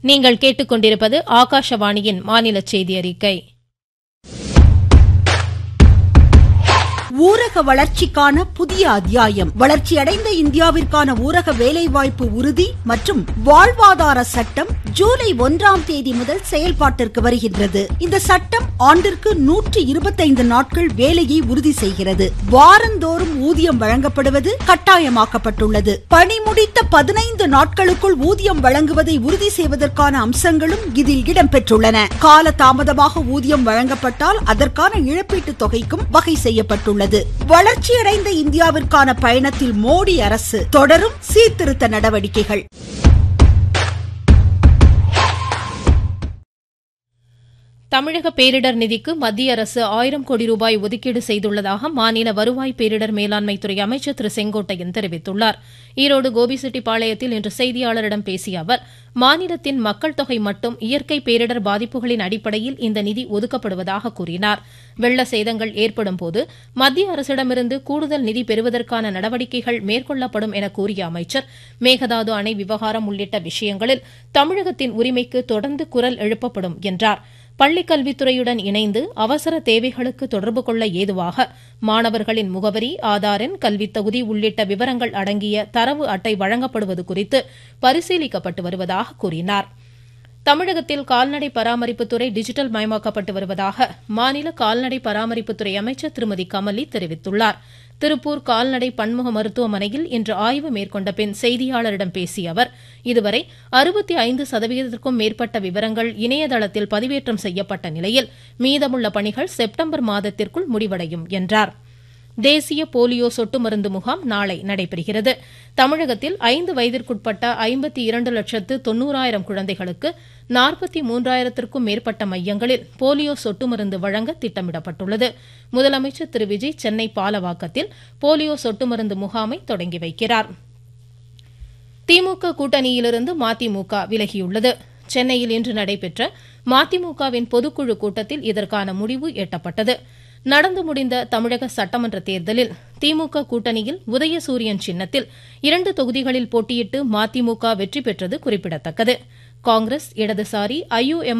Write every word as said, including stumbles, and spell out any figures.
நீங்கள் கேட்டுக்கொண்டிருப்பது ஆகாஷவாணியின் மாநில செய்தி அறிக்கை. ஊரக வளர்ச்சிக்கான புதிய அத்தியாயம். வளர்ச்சியடைந்த இந்தியாவிற்கான ஊரக வேலைவாய்ப்பு உறுதி மற்றும் வாழ்வாதார சட்டம் ஜூலை ஒன்றாம் தேதி முதல் செயல்பாட்டிற்கு வருகின்றது. இந்த சட்டம் ஆண்டிற்கு நூற்றி இருபத்தைந்து நாட்கள் வேலையை உறுதி செய்கிறது. வாரந்தோறும் ஊதியம் வழங்கப்படுவது கட்டாயமாக்கப்பட்டுள்ளது. பணி முடித்த பதினைந்து நாட்களுக்குள் ஊதியம் வழங்குவதை உறுதி செய்வதற்கான அம்சங்களும் இதில் இடம்பெற்றுள்ளன. கால தாமதமாக ஊதியம் வழங்கப்பட்டால் அதற்கான இழப்பீட்டுத் தொகைக்கும் வகை செய்யப்பட்டுள்ளது. வளர்ச்சியடைந்த இந்தியாவிற்கான பயணத்தில் மோடி அரசு தொடரும் சீர்திருத்த நடவடிக்கைகள். தமிழக பேரிடர் நிதிக்கு மத்திய அரசு ஆயிரம் கோடி ரூபாய் ஒதுக்கீடு செய்துள்ளதாக மாநில வருவாய் பேரிடர் மேலாண்மை துறை அமைச்சர் திரு செங்கோட்டையன் தெரிவித்துள்ளார். ஈரோடு கோபிசெட்டிப்பாளையத்தில் இன்று செய்தியாளரிடம் பேசிய அவர், மாநிலத்தின் மக்கள் தொகை மட்டும் இயற்கை பேரிடர் பாதிப்புகளின் அடிப்படையில் இந்த நிதி ஒதுக்கப்படுவதாக கூறினார். வெள்ள சேதங்கள் ஏற்படும் போது மத்திய அரசிடமிருந்து கூடுதல் நிதி பெறுவதற்கான நடவடிக்கைகள் மேற்கொள்ளப்படும் என கூறிய அமைச்சர், மேகதாது அணை விவகாரம் உள்ளிட்ட விஷயங்களில் தமிழகத்தின் உரிமைக்கு தொடர்ந்து குரல் எழுப்பப்படும் என்றார். பள்ளிக்கல்வித்துறையுடன் இணைந்து அவசர தேவைகளுக்கு தொடர்பு கொள்ள ஏதுவாக மாணவர்களின் முகவரி, ஆதார் எண், கல்வித் தகுதி உள்ளிட்ட விவரங்கள் அடங்கிய தரவு அட்டை வழங்கப்படுவது குறித்து பரிசீலிக்கப்பட்டு வருவதாக கூறினார். தமிழகத்தில் கால்நடை பராமரிப்புத்துறை டிஜிட்டல் மயமாக்கப்பட்டு வருவதாக மாநில கால்நடை பராமரிப்புத்துறை அமைச்சர் திருமதி கமலி தெரிவித்துள்ளார். திருப்பூர் கால்நடை பன்முக மருத்துவமனையில் இன்று ஆய்வு மேற்கொண்ட பின் செய்தியாளரிடம் பேசிய அவர், இதுவரை அறுபத்தி ஐந்து சதவீதத்திற்கும் மேற்பட்ட விவரங்கள் இணையதளத்தில் பதிவேற்றம் செய்யப்பட்ட நிலையில் மீதமுள்ள பணிகள் செப்டம்பர் மாதத்திற்குள் முடிவடையும் என்றார். தேசிய போலியோ சொட்டு மருந்து முகாம் நாளை நடைபெறுகிறது. தமிழகத்தில் ஐந்து வயதிற்குட்பட்ட ஐம்பத்தி இரண்டு லட்சத்து தொன்னூறாயிரம் குழந்தைகளுக்கு நாற்பத்தி மூன்றாயிரத்திற்கும் மேற்பட்ட மையங்களில் போலியோ சொட்டு மருந்து வழங்க திட்டமிடப்பட்டுள்ளது. முதலமைச்சர் திரு விஜய் சென்னை பாலவாக்கத்தில் போலியோ சொட்டு மருந்து முகாமை தொடங்கி வைக்கிறார். திமுக கூட்டணியிலிருந்து மதிமுக விலகியுள்ளது. சென்னையில் இன்று நடைபெற்ற மதிமுகவின் பொதுக்குழு கூட்டத்தில் இதற்கான முடிவு எட்டப்பட்டது. நடந்து முடிந்த தமிழக சட்டமன்ற தேர்தலில் திமுக கூட்டணியில் உதயசூரியன் சின்னத்தில் இரண்டு தொகுதிகளில் போட்டியிட்டு மதிமுக வெற்றி பெற்றது குறிப்பிடத்தக்கது. காங்கிரஸ், இடதுசாரி, ஐ யு எம்